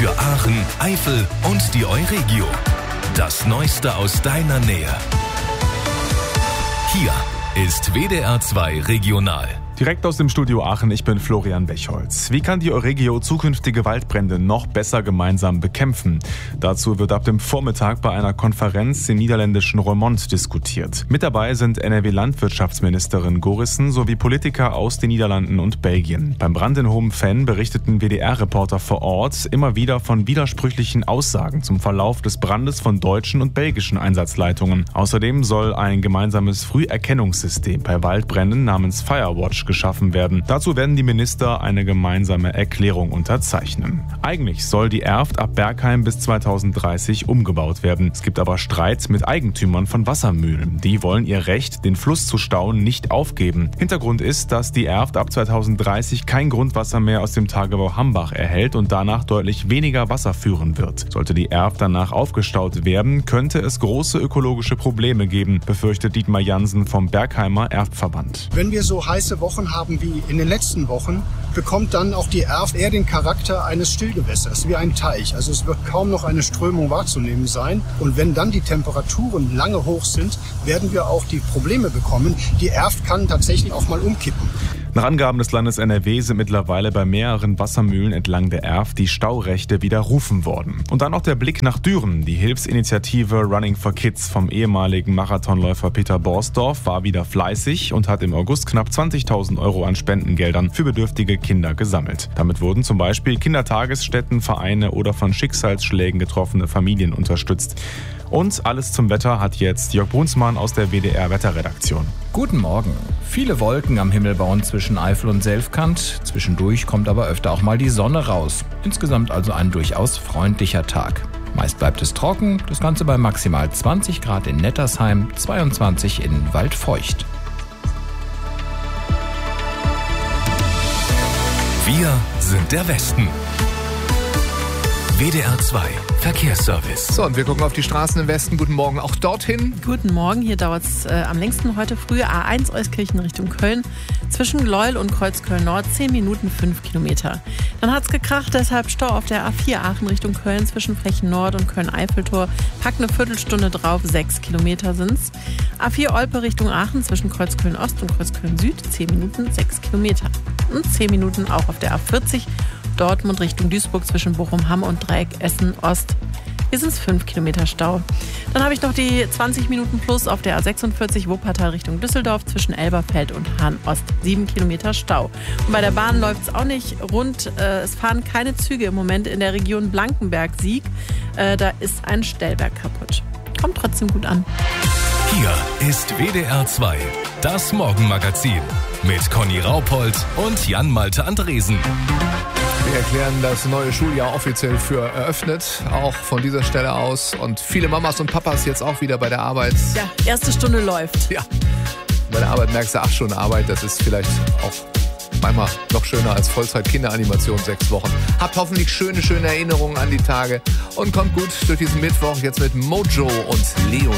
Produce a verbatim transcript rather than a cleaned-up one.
für Aachen, Eifel und die Euregio. Das Neueste aus deiner Nähe. Hier ist W D R zwei Regional. Direkt aus dem Studio Aachen, ich bin Florian Bechholz. Wie kann die Euregio zukünftige Waldbrände noch besser gemeinsam bekämpfen? Dazu wird ab dem Vormittag bei einer Konferenz im niederländischen Roermond diskutiert. Mit dabei sind N R W-Landwirtschaftsministerin Gorissen sowie Politiker aus den Niederlanden und Belgien. Beim Brand in Hohem-Venn berichteten W D R-Reporter vor Ort immer wieder von widersprüchlichen Aussagen zum Verlauf des Brandes von deutschen und belgischen Einsatzleitungen. Außerdem soll ein gemeinsames Früherkennungssystem bei Waldbränden namens Firewatch geschaffen werden. Dazu werden die Minister eine gemeinsame Erklärung unterzeichnen. Eigentlich soll die Erft ab Bergheim bis zweitausenddreißig umgebaut werden. Es gibt aber Streit mit Eigentümern von Wassermühlen. Die wollen ihr Recht, den Fluss zu stauen, nicht aufgeben. Hintergrund ist, dass die Erft ab zweitausenddreißig kein Grundwasser mehr aus dem Tagebau Hambach erhält und danach deutlich weniger Wasser führen wird. Sollte die Erft danach aufgestaut werden, könnte es große ökologische Probleme geben, befürchtet Dietmar Jansen vom Bergheimer Erftverband. Wenn wir so heiße Wochen haben wie in den letzten Wochen, bekommt dann auch die Erft eher den Charakter eines Stillgewässers, wie ein Teich. Also es wird kaum noch eine Strömung wahrzunehmen sein. Und wenn dann die Temperaturen lange hoch sind, werden wir auch die Probleme bekommen. Die Erft kann tatsächlich auch mal umkippen. Nach Angaben des Landes N R W sind mittlerweile bei mehreren Wassermühlen entlang der Erft die Staurechte widerrufen worden. Und dann noch der Blick nach Düren. Die Hilfsinitiative Running for Kids vom ehemaligen Marathonläufer Peter Borsdorf war wieder fleißig und hat im August knapp zwanzigtausend Euro an Spendengeldern für bedürftige Kinder gesammelt. Damit wurden zum Beispiel Kindertagesstätten, Vereine oder von Schicksalsschlägen getroffene Familien unterstützt. Und alles zum Wetter hat jetzt Jörg Brunsmann aus der W D R-Wetterredaktion. Guten Morgen. Viele Wolken am Himmel bauen zwischen Eifel und Selfkant. Zwischendurch kommt aber öfter auch mal die Sonne raus. Insgesamt also ein durchaus freundlicher Tag. Meist bleibt es trocken, das Ganze bei maximal zwanzig Grad in Nettersheim, zweiundzwanzig in Waldfeucht. Wir sind der Westen. W D R zwei Verkehrsservice. So, und wir gucken auf die Straßen im Westen. Guten Morgen auch dorthin. Guten Morgen, hier dauert es äh, am längsten heute früh. A eins Euskirchen Richtung Köln. Zwischen Gleuel und Kreuzköln-Nord zehn Minuten, fünf Kilometer. Dann hat es gekracht, deshalb Stau auf der A vier Aachen Richtung Köln zwischen Frechen-Nord und Köln-Eiffeltor. Packt eine Viertelstunde drauf, sechs Kilometer sind's. A vier Olpe Richtung Aachen zwischen Kreuzköln-Ost und Kreuzköln-Süd, zehn Minuten, sechs Kilometer. Und zehn Minuten auch auf der A vierzig. Dortmund Richtung Duisburg zwischen Bochum-Hamm und Dreieck Essen-Ost. Hier sind es fünf Kilometer Stau. Dann habe ich noch die zwanzig Minuten plus auf der A sechsundvierzig Wuppertal Richtung Düsseldorf zwischen Elberfeld und Hahn-Ost. sieben Kilometer Stau. Und bei der Bahn läuft es auch nicht rund. Äh, es fahren keine Züge im Moment in der Region Blankenberg-Sieg. Äh, da ist ein Stellwerk kaputt. Kommt trotzdem gut an. Hier ist W D R zwei, das Morgenmagazin mit Conny Raupold und Jan-Malte Andresen. Wir erklären das neue Schuljahr offiziell für eröffnet, auch von dieser Stelle aus. Und viele Mamas und Papas jetzt auch wieder bei der Arbeit. Ja, erste Stunde läuft. Ja, bei der Arbeit merkst du acht Stunden Arbeit. Das ist vielleicht auch manchmal noch schöner als Vollzeit-Kinderanimation sechs Wochen. Habt hoffentlich schöne, schöne Erinnerungen an die Tage und kommt gut durch diesen Mittwoch jetzt mit Mojo und Leo.